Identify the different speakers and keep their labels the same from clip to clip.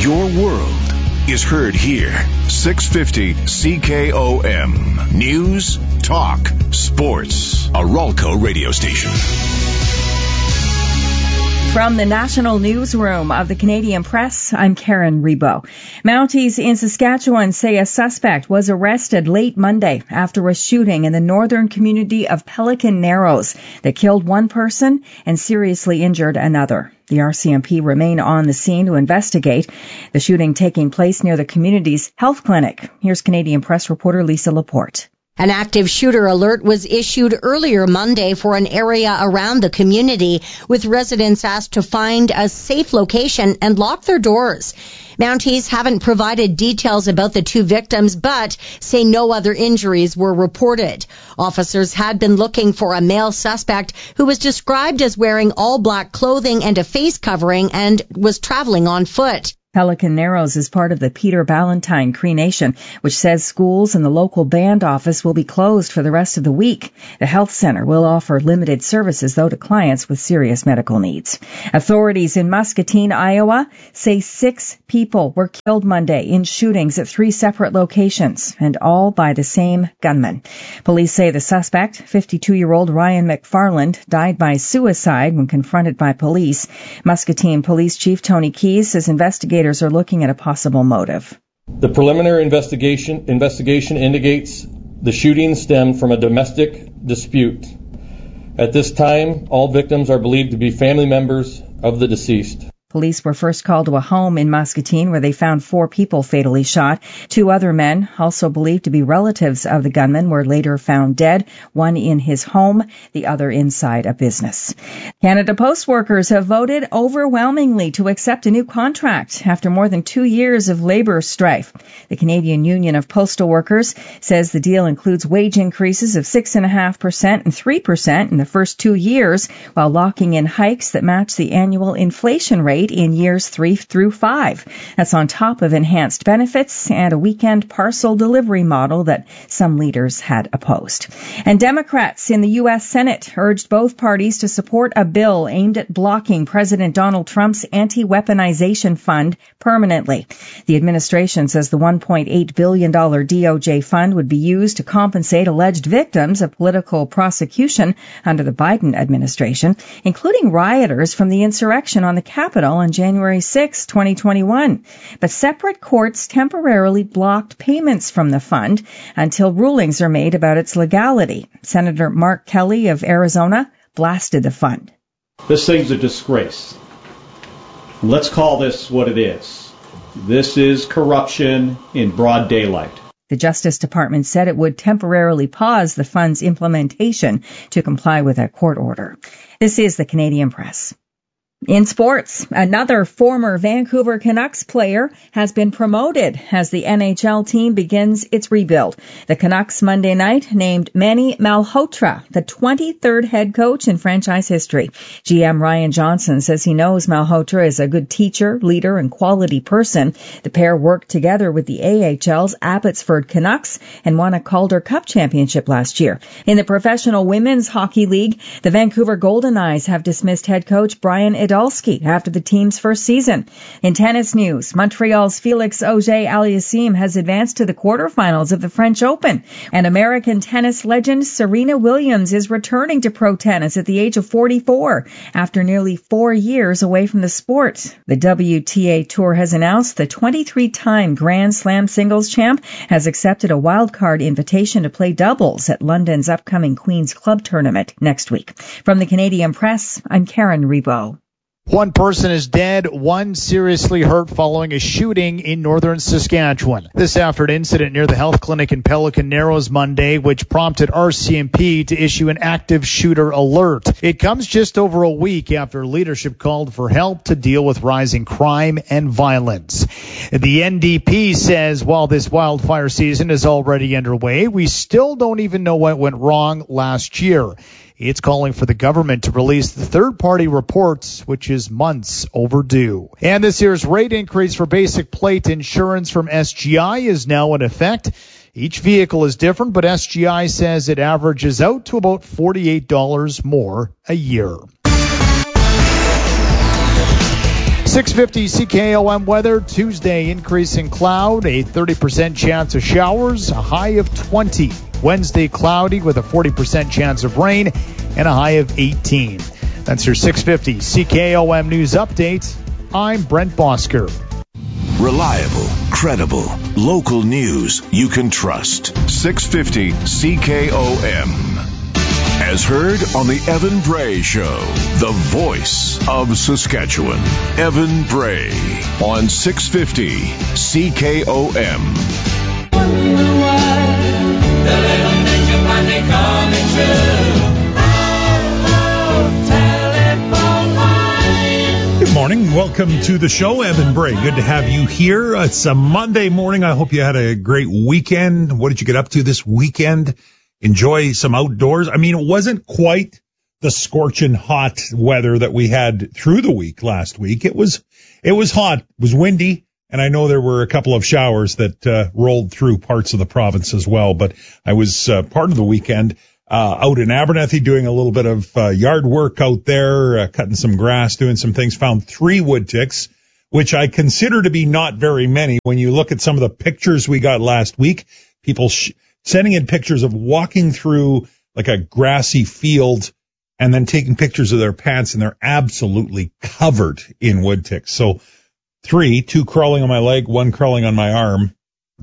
Speaker 1: Your world is heard here. 650 CKOM. News, talk, sports. A Ralco radio station.
Speaker 2: From the National Newsroom of the Canadian Press, I'm Karen Rebo. Mounties in Saskatchewan say a suspect was arrested late Monday after a shooting in the northern community of Pelican Narrows that killed one person and seriously injured another. The RCMP remain on the scene to investigate the shooting taking place near the community's health clinic. Here's Canadian Press reporter Lisa Laporte.
Speaker 3: An active shooter alert was issued earlier Monday for an area around the community, with residents asked to find a safe location and lock their doors. Mounties haven't provided details about the two victims, but say no other injuries were reported. Officers had been looking for a male suspect who was described as wearing all black clothing and a face covering and was traveling on foot.
Speaker 2: Pelican Narrows is part of the Peter Ballantyne Cree Nation, which says schools and the local band office will be closed for the rest of the week. The health center will offer limited services, though, to clients with serious medical needs. Authorities in Muscatine, Iowa, say 6 people were killed Monday in shootings at 3 separate locations, and all by the same gunman. Police say the suspect, 52-year-old Ryan McFarland, died by suicide when confronted by police. Muscatine Police Chief Tony Keyes says investigators are looking at a possible motive.
Speaker 4: The preliminary investigation indicates the shooting stemmed from a domestic dispute. At this time, all victims are believed to be family members of the deceased.
Speaker 2: Police were first called to a home in Muscatine where they found 4 people fatally shot. 2 other men, also believed to be relatives of the gunman, were later found dead, one in his home, the other inside a business. Canada Post workers have voted overwhelmingly to accept a new contract after more than 2 years of labor strife. The Canadian Union of Postal Workers says the deal includes wage increases of 6.5% and 3% in the first 2 years, while locking in hikes that match the annual inflation rate in years 3 through 5. That's on top of enhanced benefits and a weekend parcel delivery model that some leaders had opposed. And Democrats in the U.S. Senate urged both parties to support a bill aimed at blocking President Donald Trump's anti-weaponization fund permanently. The administration says the $1.8 billion DOJ fund would be used to compensate alleged victims of political prosecution under the Biden administration, including rioters from the insurrection on the Capitol on January 6, 2021. But separate courts temporarily blocked payments from the fund until rulings are made about its legality. Senator Mark Kelly of Arizona blasted the fund.
Speaker 5: This thing's a disgrace. Let's call this what it is. This is corruption in broad daylight.
Speaker 2: The Justice Department said it would temporarily pause the fund's implementation to comply with a court order. This is the Canadian Press. In sports, another former Vancouver Canucks player has been promoted as the NHL team begins its rebuild. The Canucks Monday night named Manny Malhotra the 23rd head coach in franchise history. GM Ryan Johnson says he knows Malhotra is a good teacher, leader, and quality person. The pair worked together with the AHL's Abbotsford Canucks and won a Calder Cup championship last year. In the Professional Women's Hockey League, the Vancouver Golden Knights have dismissed head coach Brian Idalski after the team's first season. In tennis news, Montreal's Felix Auger-Aliassime has advanced to the quarterfinals of the French Open, and American tennis legend Serena Williams is returning to pro tennis at the age of 44 after nearly 4 years away from the sport. The WTA Tour has announced the 23-time Grand Slam singles champ has accepted a wildcard invitation to play doubles at London's upcoming Queen's Club tournament next week. From the Canadian Press, I'm Karen Rebo.
Speaker 6: 1 person is dead, 1 seriously hurt following a shooting in northern Saskatchewan. This after an incident near the health clinic in Pelican Narrows Monday, which prompted RCMP to issue an active shooter alert. It comes just over a week after leadership called for help to deal with rising crime and violence. The NDP says while this wildfire season is already underway, we still don't even know what went wrong last year. It's calling for the government to release the third-party reports, which is months overdue. And this year's rate increase for basic plate insurance from SGI is now in effect. Each vehicle is different, but SGI says it averages out to about $48 more a year. 650 CKOM weather. Tuesday, increasing cloud, a 30% chance of showers, a high of 20. Wednesday, cloudy with a 40% chance of rain and a high of 18. That's your 650 CKOM news update. I'm Brent Bosker.
Speaker 1: Reliable, credible, local news you can trust. 650 CKOM. As heard on the Evan Bray Show, the voice of Saskatchewan. Evan Bray on 650 CKOM.
Speaker 7: Good morning. Welcome to the show, Evan Bray. Good to have you here. It's a Monday morning. I hope you had a great weekend. What did you get up to this weekend? Enjoy some outdoors. I mean, it wasn't quite the scorching hot weather that we had through the week last week. It was hot. It was windy. And I know there were a couple of showers that rolled through parts of the province as well. But I was part of the weekend out in Abernethy doing a little bit of yard work out there, cutting some grass, doing some things. Found 3 wood ticks, which I consider to be not very many. When you look at some of the pictures we got last week, people sending in pictures of walking through like a grassy field and then taking pictures of their pants, and they're absolutely covered in wood ticks. So 3, 2 crawling on my leg, 1 crawling on my arm.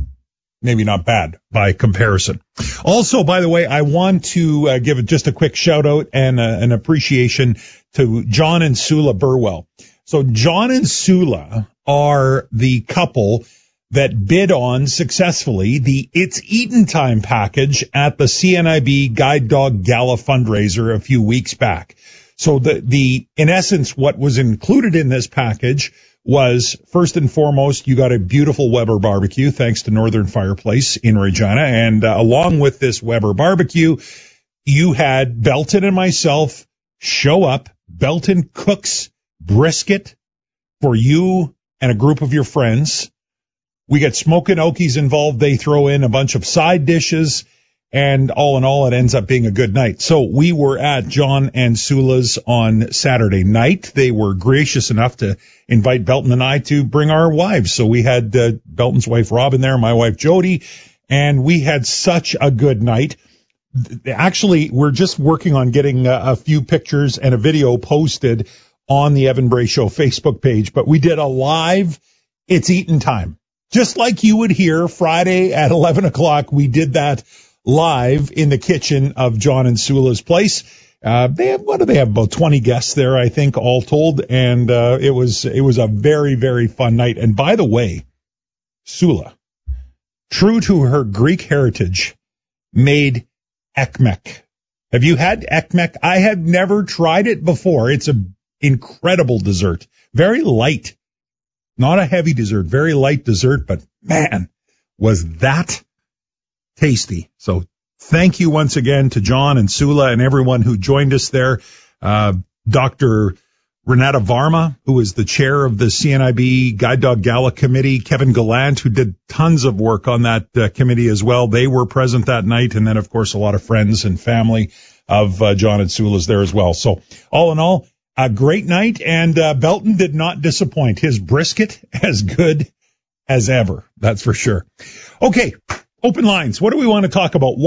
Speaker 7: Maybe not bad by comparison. Also, by the way, I want to give just a quick shout out and an appreciation to John and Sula Burwell. So John and Sula are the couple that bid on successfully the It's Eaten Time package at the CNIB Guide Dog Gala fundraiser a few weeks back. So in essence, what was included in this package was, first and foremost, you got a beautiful Weber barbecue, thanks to Northern Fireplace in Regina. And along with this Weber barbecue, you had Belton and myself show up. Belton cooks brisket for you and a group of your friends. We get Smokin' Okies involved. They throw in a bunch of side dishes, and all in all, it ends up being a good night. So we were at John and Sula's on Saturday night. They were gracious enough to invite Belton and I to bring our wives. So we had Belton's wife Robin there, my wife Jody, and we had such a good night. Actually, we're just working on getting a few pictures and a video posted on the Evan Bray Show Facebook page, but we did a live It's Eaten Time. Just like you would hear Friday at 11 o'clock, we did that live in the kitchen of John and Sula's place. They have about 20 guests there, I think, all told. And, it was a very, very fun night. And by the way, Sula, true to her Greek heritage, made ekmek. Have you had ekmek? I have never tried it before. It's an incredible dessert. Very light. Not a heavy dessert, very light dessert, but man, was that tasty. So thank you once again to John and Sula and everyone who joined us there. Dr. Renata Varma, who is the chair of the CNIB Guide Dog Gala Committee, Kevin Gallant, who did tons of work on that committee as well. They were present that night. And then, of course, a lot of friends and family of John and Sula's there as well. So all in all, a great night, and Belton did not disappoint. His brisket as good as ever, that's for sure. Okay, open lines. What do we want to talk about?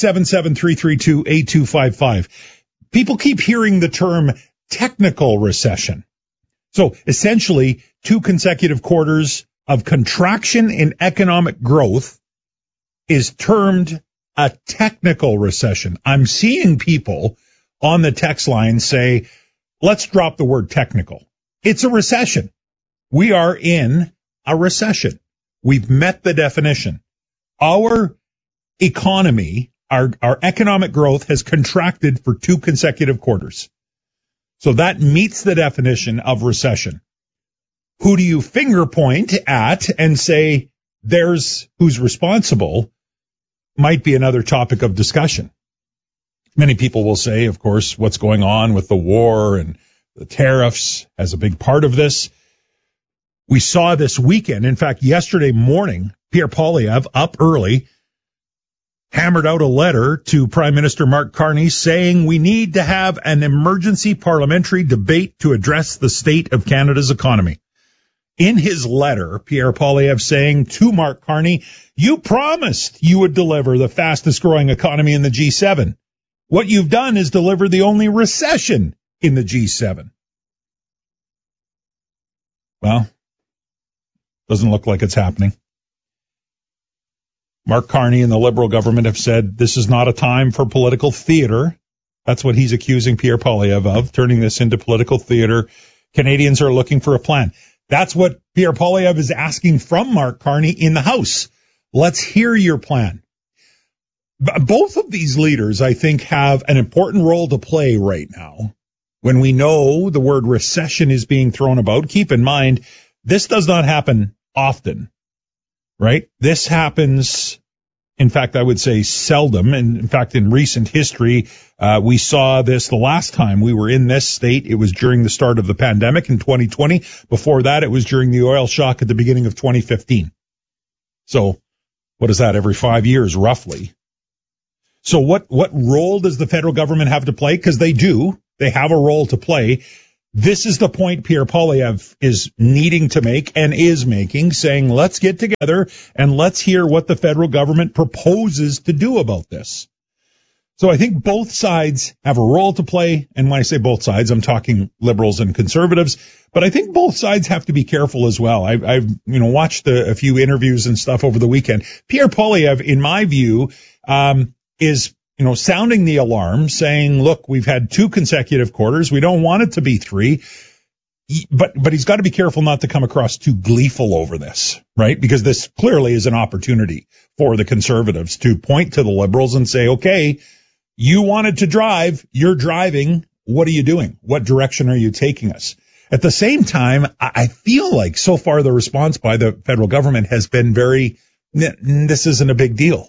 Speaker 7: 1-877-332-8255. People keep hearing the term technical recession. So essentially, 2 consecutive quarters of contraction in economic growth is termed a technical recession. I'm seeing people on the text line say, let's drop the word technical. It's a recession. We are in a recession. We've met the definition. Our economy, our economic growth has contracted for 2 consecutive quarters. So that meets the definition of recession. Who do you finger point at and say there's who's responsible might be another topic of discussion. Many people will say, of course, what's going on with the war and the tariffs as a big part of this. We saw this weekend, in fact, yesterday morning, Pierre Poilievre, up early, hammered out a letter to Prime Minister Mark Carney saying we need to have an emergency parliamentary debate to address the state of Canada's economy. in his letter, Pierre Poilievre saying to Mark Carney, you promised you would deliver the fastest growing economy in the G7. What you've done is deliver the only recession in the G7. Well, doesn't look like it's happening. Mark Carney and the Liberal government have said this is not a time for political theater. That's what he's accusing Pierre Poilievre of, turning this into political theater. Canadians are looking for a plan. That's what Pierre Poilievre is asking from Mark Carney in the House. Let's hear your plan. Both of these leaders, I think, have an important role to play right now. When we know the word recession is being thrown about, keep in mind, this does not happen often, right? This happens, in fact, I would say seldom. And in fact, in recent history, we saw this the last time we were in this state. It was during the start of the pandemic in 2020. Before that, it was during the oil shock at the beginning of 2015. So what is that, every 5 years, roughly? So what role does the federal government have to play? Because they do. They have a role to play. This is the point Pierre Poilievre is needing to make and is making, saying, let's get together and let's hear what the federal government proposes to do about this. So I think both sides have a role to play. And when I say both sides, I'm talking Liberals and Conservatives. But I think both sides have to be careful as well. I've watched a few interviews and stuff over the weekend. Pierre Poilievre, in my view, is sounding the alarm, saying, look, we've had 2 consecutive quarters. We don't want it to be 3. But he's got to be careful not to come across too gleeful over this, right? Because this clearly is an opportunity for the Conservatives to point to the Liberals and say, okay, you wanted to drive, you're driving. What are you doing? What direction are you taking us? At the same time, I feel like so far the response by the federal government has been this isn't a big deal.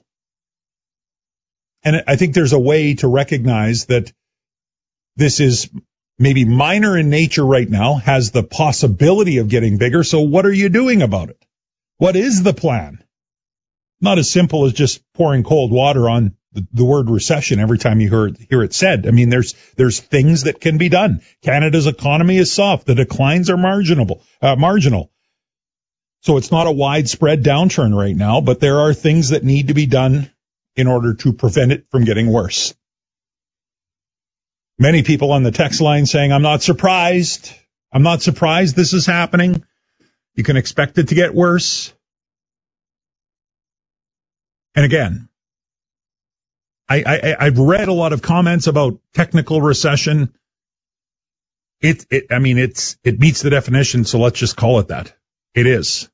Speaker 7: And I think there's a way to recognize that this is maybe minor in nature right now, has the possibility of getting bigger. So what are you doing about it? What is the plan? Not as simple as just pouring cold water on the word recession every time you hear it said. I mean, there's things that can be done. Canada's economy is soft. The declines are marginal. So it's not a widespread downturn right now, but there are things that need to be done in order to prevent it from getting worse. Many people on the text line saying, I'm not surprised. I'm not surprised this is happening. You can expect it to get worse. And again, I've read a lot of comments about technical recession. It meets the definition, so let's just call it that. It is.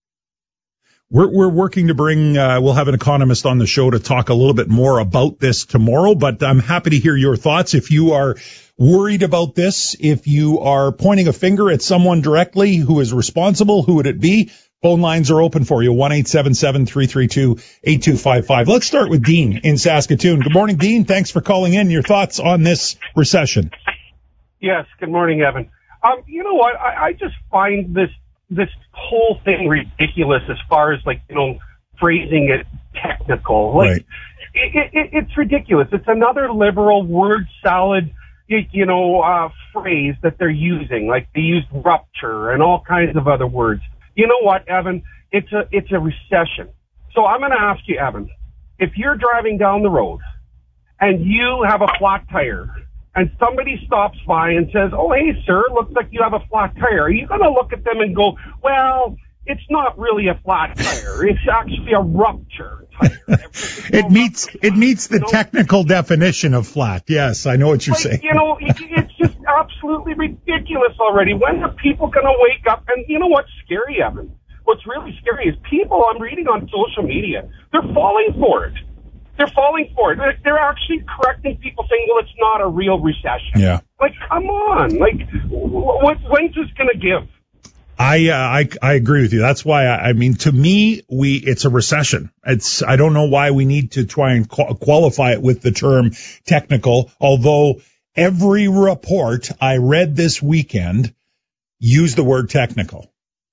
Speaker 7: We're working to bring, we'll have an economist on the show to talk a little bit more about this tomorrow, but I'm happy to hear your thoughts. If you are worried about this, if you are pointing a finger at someone directly who is responsible, who would it be? Phone lines are open for you, 1-877-332-8255. Let's start with Dean in Saskatoon. Good morning, Dean. Thanks for calling in. Your thoughts on this recession?
Speaker 8: Yes, good morning, Evan. You know what? I just find this whole thing ridiculous as far as, phrasing it technical.
Speaker 7: Right.
Speaker 8: It's ridiculous. It's another liberal word salad, phrase that they're using. Like they used rupture and all kinds of other words. You know what, Evan? It's a recession. So I'm going to ask you, Evan, if you're driving down the road and you have a flat tire and somebody stops by and says, oh, hey, sir, looks like you have a flat tire, are you going to look at them and go, well, it's not really a flat tire. It's actually a rupture tire.
Speaker 7: It meets the technical definition of flat. Yes, I know what you're saying.
Speaker 8: It's just absolutely ridiculous already. When are people going to wake up? And you know what's scary, Evan? What's really scary is people I'm reading on social media, they're falling for it. They're falling for it. They're actually correcting people saying, well, it's not a real recession.
Speaker 7: Yeah.
Speaker 8: Come on. When's this going to give?
Speaker 7: I agree with you. That's why to me, it's a recession. I don't know why we need to try and qualify it with the term technical, although every report I read this weekend used the word technical.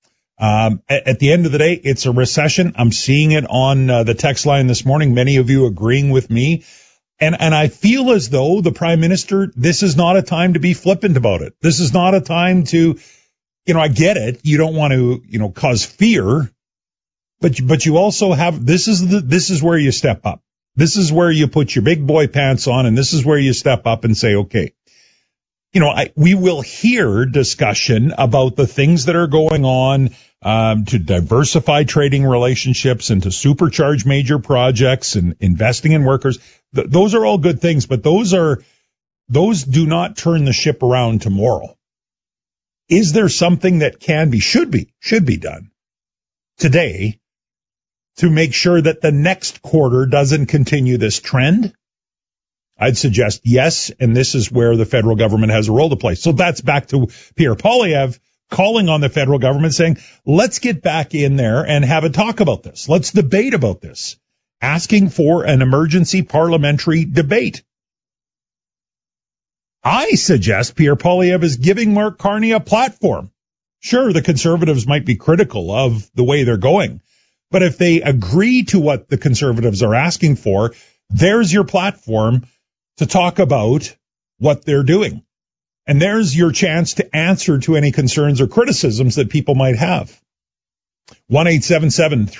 Speaker 7: At the end of the day, it's a recession. I'm seeing it on the text line this morning. Many of you agreeing with me. And I feel as though the Prime Minister, this is not a time to be flippant about it. This is not a time to I get it. You don't want to, cause fear, but you also have, this is where you step up. This is where you put your big boy pants on, and this is where you step up and say, okay, we will hear discussion about the things that are going on to diversify trading relationships and to supercharge major projects and investing in workers. Those are all good things, but those do not turn the ship around tomorrow. Is there something that should be done today to make sure that the next quarter doesn't continue this trend? I'd suggest yes, and this is where the federal government has a role to play. So that's back to Pierre Poilievre calling on the federal government saying, let's get back in there and have a talk about this. Let's debate about this. Asking for an emergency parliamentary debate. I suggest Pierre Poilievre is giving Mark Carney a platform. Sure, the Conservatives might be critical of the way they're going, but if they agree to what the Conservatives are asking for, there's your platform to talk about what they're doing. And there's your chance to answer to any concerns or criticisms that people might have. 1-877